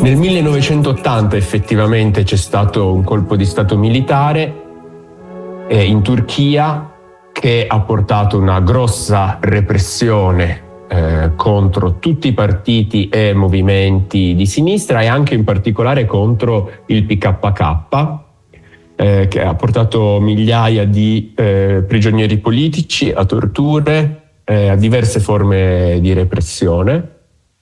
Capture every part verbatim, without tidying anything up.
Nel millenovecentottanta effettivamente c'è stato un colpo di stato militare eh, in Turchia che ha portato una grossa repressione eh, contro tutti i partiti e movimenti di sinistra e anche in particolare contro il P K K, eh, che ha portato migliaia di eh, prigionieri politici, a torture, eh, a diverse forme di repressione.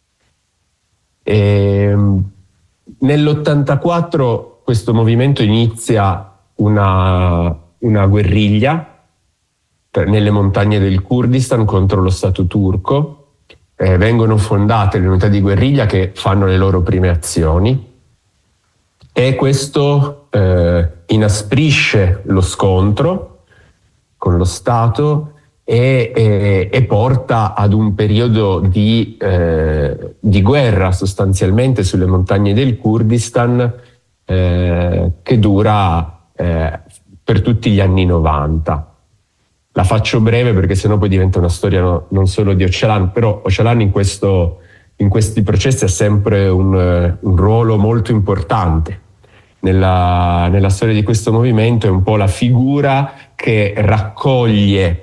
E nell'ottantaquattro questo movimento inizia una, una guerriglia per, nelle montagne del Kurdistan contro lo Stato turco. Eh, vengono fondate le unità di guerriglia che fanno le loro prime azioni e questo eh, inasprisce lo scontro con lo Stato E, e, e porta ad un periodo di, eh, di guerra sostanzialmente sulle montagne del Kurdistan eh, che dura eh, per tutti gli anni novanta. La faccio breve perché sennò poi diventa una storia no, non solo di Öcalan, però Öcalan in, questo, in questi processi ha sempre un, un ruolo molto importante. Nella, nella storia di questo movimento è un po' la figura che raccoglie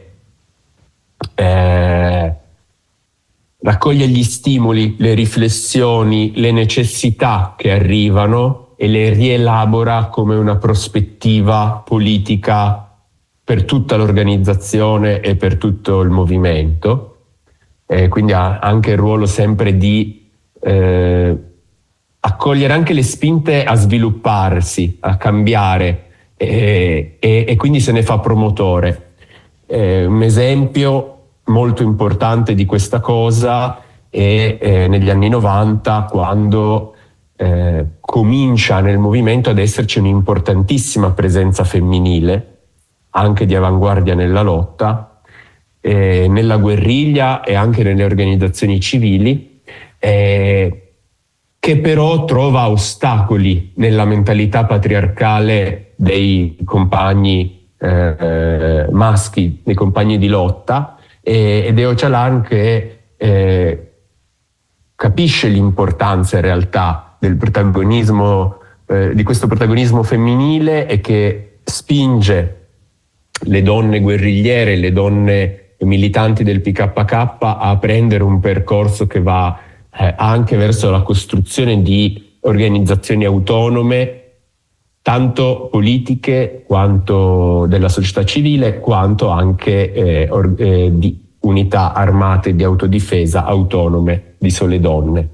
Eh, raccoglie gli stimoli, le riflessioni, le necessità che arrivano e le rielabora come una prospettiva politica per tutta l'organizzazione e per tutto il movimento. Eh, quindi ha anche il ruolo sempre di eh, accogliere anche le spinte a svilupparsi, a cambiare eh, e, e quindi se ne fa promotore. Eh, un esempio molto importante di questa cosa è eh, negli anni novanta, quando eh, comincia nel movimento ad esserci un'importantissima presenza femminile, anche di avanguardia nella lotta, eh, nella guerriglia e anche nelle organizzazioni civili, eh, che però trova ostacoli nella mentalità patriarcale dei compagni Eh, maschi, dei compagni di lotta, eh, ed è Öcalan che eh, capisce l'importanza in realtà del protagonismo, eh, di questo protagonismo femminile e che spinge le donne guerrigliere, le donne militanti del P K K a prendere un percorso che va eh, anche verso la costruzione di organizzazioni autonome, tanto politiche quanto della società civile, quanto anche eh, or, eh, di unità armate di autodifesa autonome di sole donne.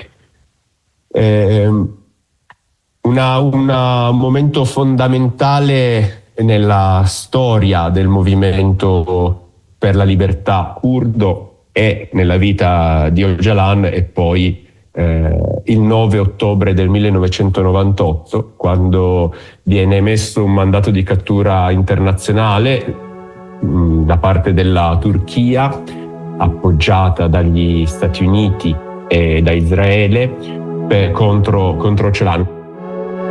Eh, una, una, un momento fondamentale nella storia del movimento per la libertà curdo e nella vita di Öcalan è poi Eh, il nove ottobre del millenovecentonovantotto, quando viene emesso un mandato di cattura internazionale mh, da parte della Turchia, appoggiata dagli Stati Uniti e da Israele, per, contro, contro Öcalan.